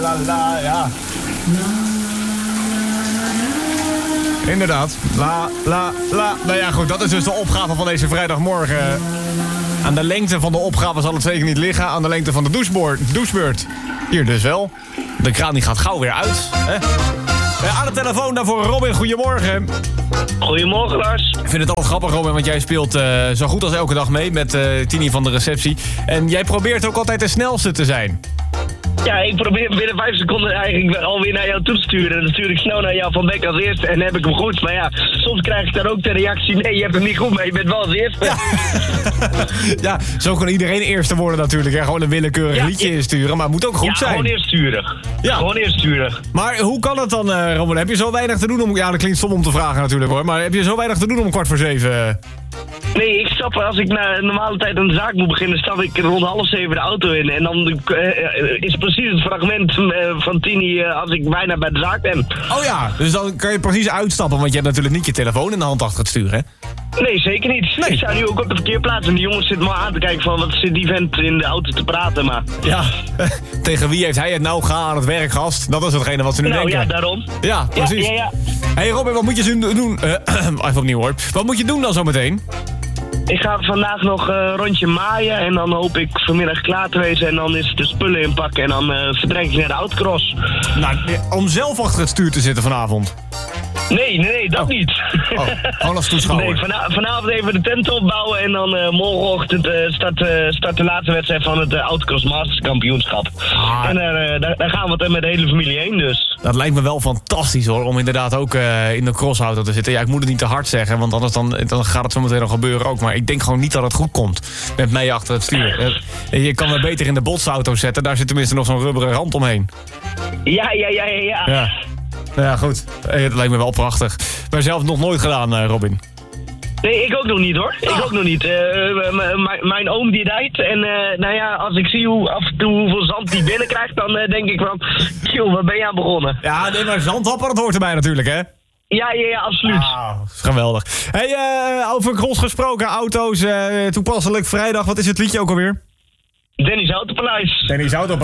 La, ja. Inderdaad. La. Nou ja, goed, dat is dus de opgave van deze vrijdagmorgen. Aan de lengte van de opgave zal het zeker niet liggen. Aan de lengte van de douchebeurt. Hier dus wel. De kraan die gaat gauw weer uit. Hè? Aan de telefoon daarvoor Robin, goedemorgen. Goedemorgen, Lars. Ik vind het altijd grappig, Robin, want jij speelt zo goed als elke dag mee met Tini van de receptie. En jij probeert ook altijd de snelste te zijn. Ja, ik probeer binnen 5 seconden eigenlijk alweer naar jou toe te sturen. En dan stuur ik snel naar jou van Beck als eerste en heb ik hem goed. Maar ja, soms krijg ik dan ook de reactie, nee, je hebt hem niet goed, maar je bent wel als eerste. Ja, ja, zo kan iedereen eerste worden natuurlijk. Hè? Gewoon een willekeurig liedje insturen, maar het moet ook goed zijn. Gewoon eerst sturen. Ja, gewoon eerst sturen. Maar hoe kan het dan, Robin? Heb je zo weinig te doen om... Ja, dat klinkt stom om te vragen natuurlijk hoor. Maar heb je zo weinig te doen om 6:15? Nee, ik stap, als ik na normale tijd aan de zaak moet beginnen, stap ik rond 6:30 de auto in. En dan is precies het fragment van Tini als ik bijna bij de zaak ben. Oh ja, dus dan kan je precies uitstappen, want je hebt natuurlijk niet je telefoon in de hand achter het stuur, hè? Nee, zeker niet. Nee. Ik sta nu ook op de verkeerplaats en de jongens zitten me aan te kijken van wat zit die vent in de auto te praten, maar... Ja, tegen wie heeft hij het nou? Ga aan het werk, gast. Dat is hetgene wat ze nu denken. Nou ja, daarom. Ja, precies. Ja. Hey Robin, wat moet je doen? Even opnieuw hoor. Wat moet je doen dan zometeen? Ik ga vandaag nog een rondje maaien en dan hoop ik vanmiddag klaar te wezen en dan is het de spullen inpakken en dan vertrek ik naar de autocross. Nou, om zelf achter het stuur te zitten vanavond. Nee, dat niet. Oh, gewoon als toeschouwer. Nee, vanavond even de tent opbouwen en dan morgenochtend start de laatste wedstrijd van het Autocross Masters kampioenschap. En daar gaan we met de hele familie heen dus. Dat lijkt me wel fantastisch hoor, om inderdaad ook in de crossauto te zitten. Ja, ik moet het niet te hard zeggen, want anders dan gaat het zo meteen nog gebeuren ook. Maar ik denk gewoon niet dat het goed komt met mij achter het stuur. Je kan me beter in de botsauto zetten, daar zit tenminste nog zo'n rubberen rand omheen. Ja. Nou ja, goed. Het lijkt me wel prachtig. Maar zelf nog nooit gedaan, Robin. Nee, ik ook nog niet hoor. Ik ook nog niet. Mijn oom die rijdt en nou ja, als ik zie af en toe hoeveel zand die binnenkrijgt, dan denk ik van, joh, waar ben je aan begonnen? Ja, nee, maar zandhappen, dat hoort erbij natuurlijk, hè? Ja, absoluut. Ah, geweldig. Hey, over cross gesproken, auto's, toepasselijk vrijdag, wat is het liedje ook alweer? Denny's Autopaleis. Denny's Autopaleis.